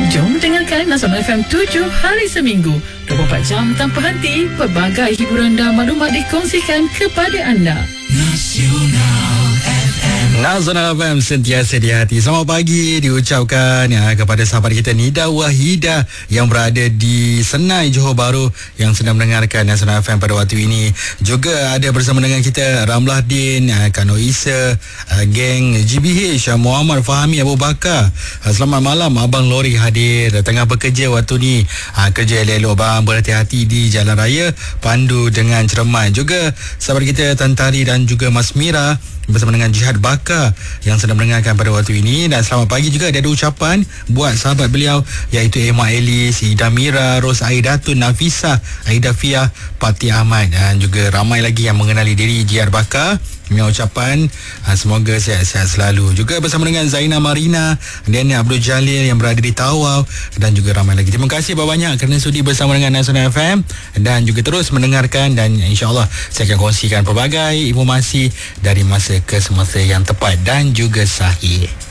Jom dengarkan Nasional FM 7 hari seminggu 24 jam tanpa henti. Pelbagai hiburan dan maklumat dikongsikan kepada anda. Nasional FM sentiasa di hati. Selamat pagi diucapkan kepada sahabat kita Nida Wahidah yang berada di Senai, Johor Bahru, yang sedang mendengarkan Nasional FM pada waktu ini. Juga ada bersama dengan kita Ramlah Din, Kano Isa, geng GBH, Muhammad Fahmi Abu Bakar. Selamat malam Abang Lori hadir tengah bekerja waktu ni. Kerja elok-elok bang, berhati-hati di jalan raya, pandu dengan cermat. Juga sahabat kita Tantari dan juga Mas Mira bersama dengan Jihad Bakar yang sedang mendengarkan pada waktu ini. Dan selamat pagi juga dia ada ucapan buat sahabat beliau, iaitu Emma Elis, Ida Mira, Ros Aidatun, Nafisa, Aida Fia, Pati Ahmad, dan juga ramai lagi yang mengenali diri Jihad Bakar dengan ucapan semoga sihat-sihat selalu. Juga bersama dengan Zainal Marina dan Abdul Jalil yang berada di Tawau, dan juga ramai lagi. Terima kasih banyak kerana sudi bersama dengan Nasional FM dan juga terus mendengarkan, dan insyaAllah saya akan kongsikan pelbagai informasi dari masa ke semasa yang tepat dan juga sahih.